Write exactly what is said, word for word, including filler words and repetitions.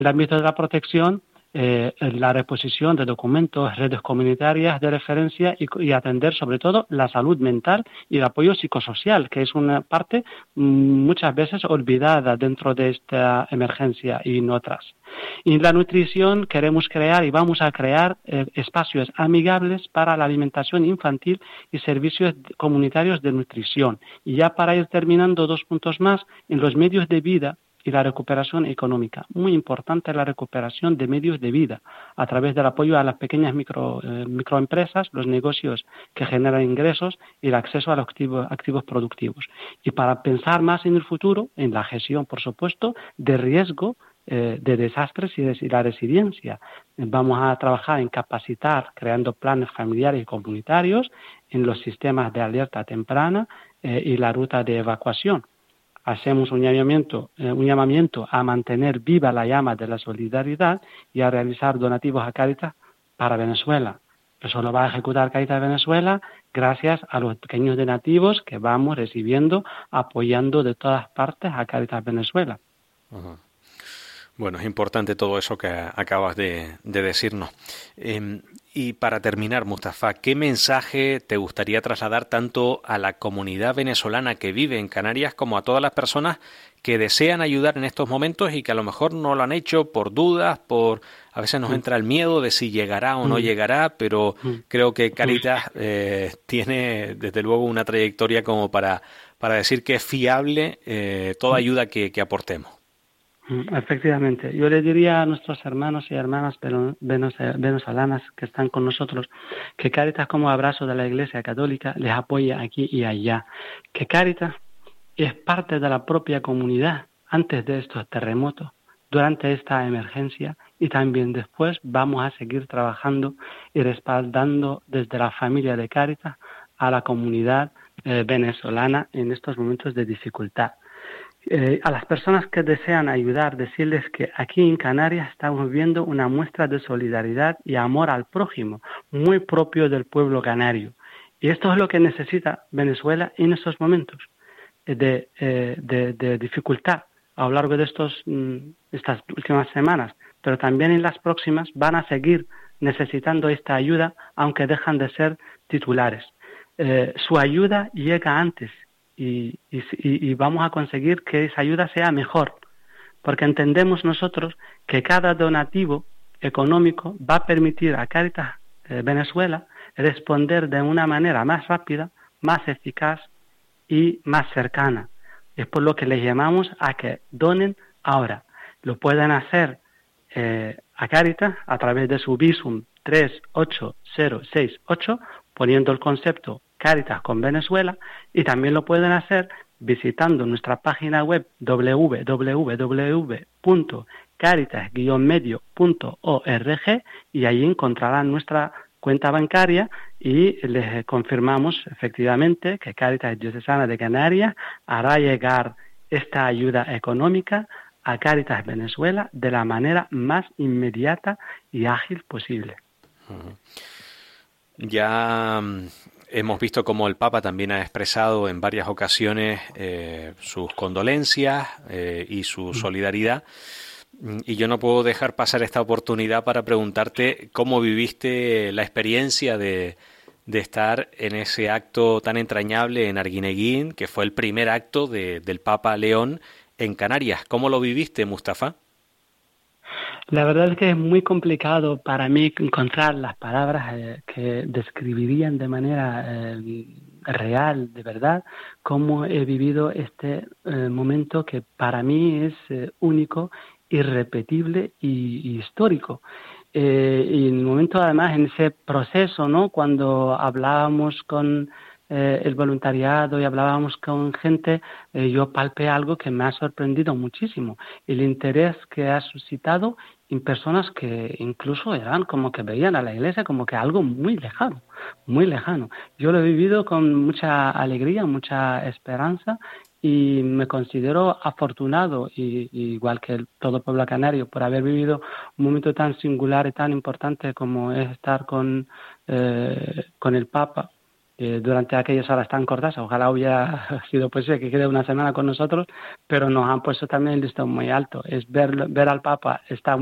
el ámbito de la protección, eh, la reposición de documentos, redes comunitarias de referencia y, y atender sobre todo la salud mental y el apoyo psicosocial, que es una parte mm, muchas veces olvidada dentro de esta emergencia y en otras. Y en la nutrición queremos crear y vamos a crear eh, espacios amigables para la alimentación infantil y servicios comunitarios de nutrición. Y ya para ir terminando, dos puntos más, en los medios de vida y la recuperación económica. Muy importante la recuperación de medios de vida a través del apoyo a las pequeñas micro, eh, microempresas, los negocios que generan ingresos y el acceso a los activos, activos productivos. Y para pensar más en el futuro, en la gestión, por supuesto, de riesgo, eh, de desastres y de y la resiliencia. Vamos a trabajar en capacitar, creando planes familiares y comunitarios, en los sistemas de alerta temprana eh, y la ruta de evacuación. Hacemos un llamamiento, eh, un llamamiento a mantener viva la llama de la solidaridad y a realizar donativos a Cáritas para Venezuela. Eso lo va a ejecutar Cáritas Venezuela gracias a los pequeños donativos que vamos recibiendo, apoyando de todas partes a Cáritas Venezuela. Uh-huh. Bueno, es importante todo eso que acabas de, de decirnos. Eh, y para terminar, Mustafa, ¿qué mensaje te gustaría trasladar tanto a la comunidad venezolana que vive en Canarias como a todas las personas que desean ayudar en estos momentos y que a lo mejor no lo han hecho por dudas, por a veces nos entra el miedo de si llegará o no llegará, pero creo que Cáritas eh, tiene desde luego una trayectoria como para, para decir que es fiable eh, toda ayuda que, que aportemos? Efectivamente, yo le diría a nuestros hermanos y hermanas venezolanas que están con nosotros que Cáritas, como abrazo de la Iglesia Católica, les apoya aquí y allá, que Cáritas es parte de la propia comunidad antes de estos terremotos, durante esta emergencia y también después vamos a seguir trabajando y respaldando desde la familia de Cáritas a la comunidad eh, venezolana en estos momentos de dificultad. Eh, a las personas que desean ayudar, decirles que aquí en Canarias estamos viendo una muestra de solidaridad y amor al prójimo, muy propio del pueblo canario. Y esto es lo que necesita Venezuela en estos momentos de, eh, de, de dificultad a lo largo de estos, mm, estas últimas semanas, pero también en las próximas van a seguir necesitando esta ayuda, aunque dejan de ser titulares. Eh, su ayuda llega antes. Y, y, y vamos a conseguir que esa ayuda sea mejor, porque entendemos nosotros que cada donativo económico va a permitir a Cáritas eh, Venezuela responder de una manera más rápida, más eficaz y más cercana. Es por lo que les llamamos a que donen ahora. Lo pueden hacer eh, a Cáritas a través de su Bizum tres ocho cero seis ocho, poniendo el concepto Cáritas con Venezuela, y también lo pueden hacer visitando nuestra página web doble u doble u doble u punto cáritas guion medio punto org y allí encontrarán nuestra cuenta bancaria y les confirmamos efectivamente que Cáritas Diocesana de Canarias hará llegar esta ayuda económica a Cáritas Venezuela de la manera más inmediata y ágil posible. Uh-huh. Ya hemos visto cómo el Papa también ha expresado en varias ocasiones eh, sus condolencias eh, y su solidaridad. Y yo no puedo dejar pasar esta oportunidad para preguntarte cómo viviste la experiencia de, de estar en ese acto tan entrañable en Arguineguín, que fue el primer acto de, del Papa León en Canarias. ¿Cómo lo viviste, Mustafa? La verdad es que es muy complicado para mí encontrar las palabras eh, que describirían de manera eh, real, de verdad, cómo he vivido este eh, momento que para mí es eh, único, irrepetible y, y histórico. Eh, y en el momento, además, en ese proceso, ¿no? Cuando hablábamos con eh, el voluntariado y hablábamos con gente, eh, yo palpé algo que me ha sorprendido muchísimo, el interés que ha suscitado en personas que incluso eran como que veían a la iglesia como que algo muy lejano, muy lejano. Yo lo he vivido con mucha alegría, mucha esperanza y me considero afortunado, y, y igual que el, todo el pueblo canario, por haber vivido un momento tan singular y tan importante como es estar con, eh, con el Papa eh, durante aquellas horas tan cortas. Ojalá hubiera sido posible que quede una semana con nosotros, pero nos han puesto también el listón muy alto. Es ver, ver al Papa, está